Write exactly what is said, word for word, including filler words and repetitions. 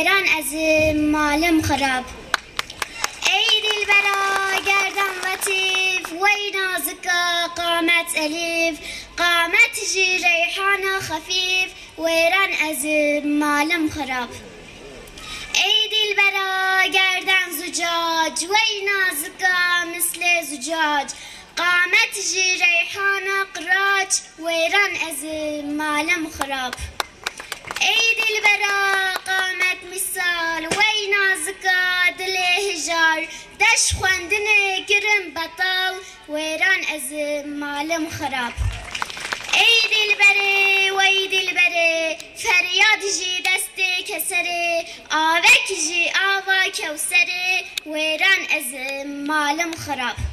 ایران از مالم خراب. ای دلبرا گردن لطیف وی نازکا قامت الیف، قامت جی ریحان خفیف و ایران از مالم خراب. ای دلبرا گردن زجاج وی نازکا مثل زجاج، قامت جی ریحان قراج و ایران از مالم خراب. ای دلبرا قامت مثال وی نازکا دل هجار، دش خواندن گرم بطال و ایران از مالم خراب. ای دلبره وی دلبره فریاد جی دست کسره، آوک جی آوا کوسره و ایران از مالم خراب.